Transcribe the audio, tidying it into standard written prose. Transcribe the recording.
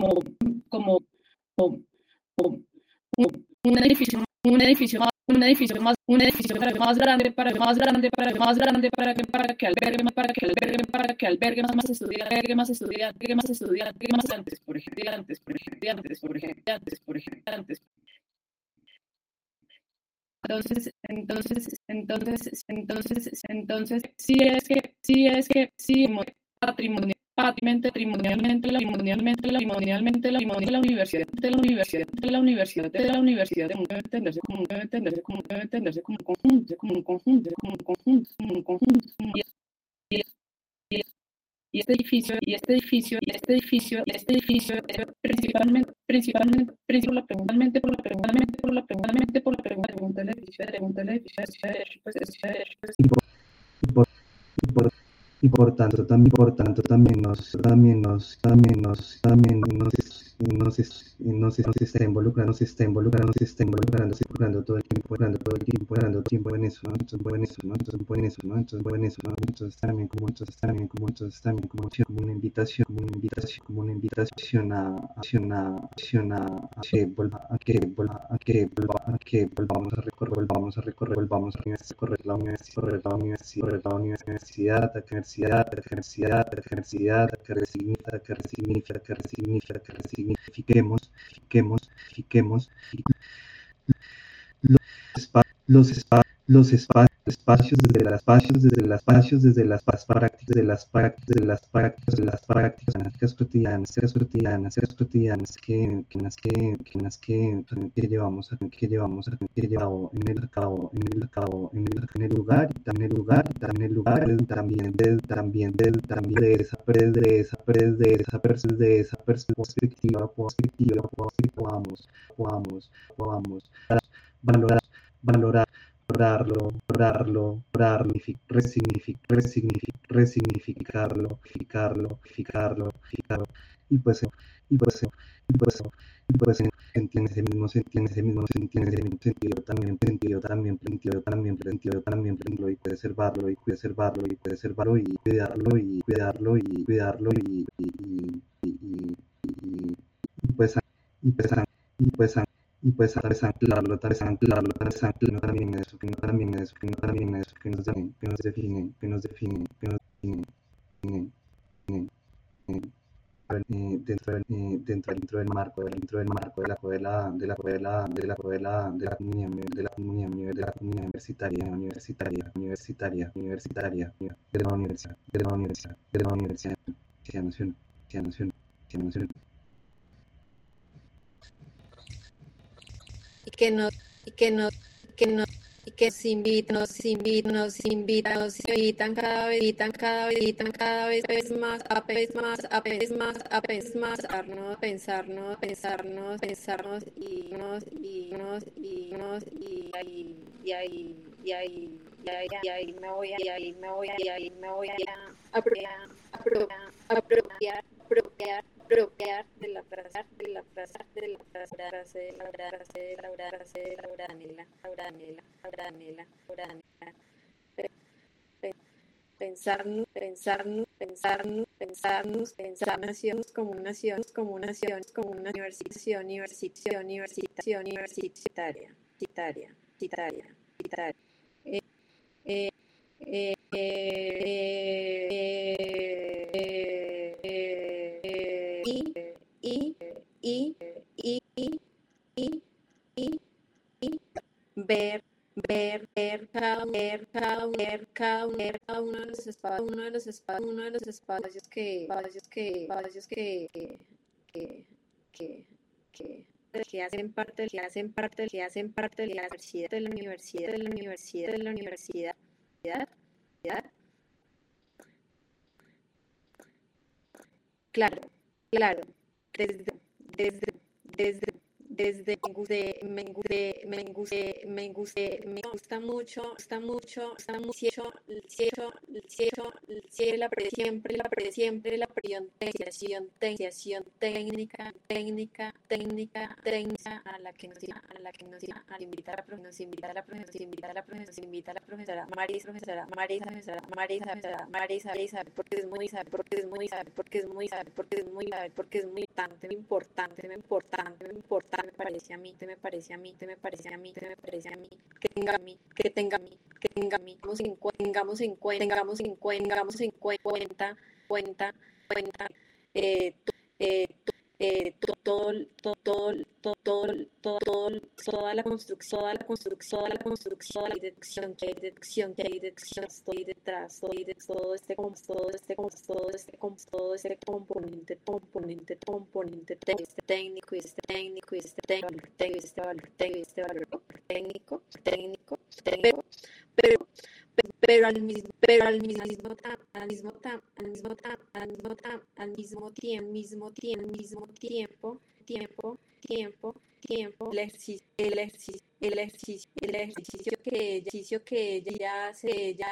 como, como, un edificio más grande para que albergue más estudiantes, por ejemplo. Entonces, sí, patrimonialmente, la universidad debe entenderse como un conjunto. Y este edificio, principalmente por la pregunta del edificio, pues, Y por, y por, y por tanto también nos está involucrando todo el tiempo en eso, ¿no? Entonces también como una invitación a que volvamos a recorrer la universidad, que resignifiquemos los espacios desde las prácticas cotidianas que llevamos a cabo en el lugar y también de esa perspectiva podamos valorar, resignificarlo, y pues y por eso y por eso entiende ese mismo sentido y preservarlo y cuidarlo y pues y pues anclarlo también eso que nos define dentro del marco de la comunidad universitaria de la Universidad Nacional. Y que nos invitan cada vez más a pensarnos y ahí me voy a apropiar de la frase pensar naciones como una universitaria. Ver cada uno de los espacios que hacen parte de la universidad. Claro, desde me gusta mucho siempre la priorización técnica a la que nos invita la profesora Marisa, porque es muy me parece a mí, me parece a mí, me parece a mí, me parece a mí, que tenga a mí, que tenga a mí, que tenga a mí, tengamos en cuenta, eh, todo, toda la construcción, la dirección que hay estoy detrás, todo este componente técnico y este valor técnico, pero al mismo tiempo, el ejercicio que ella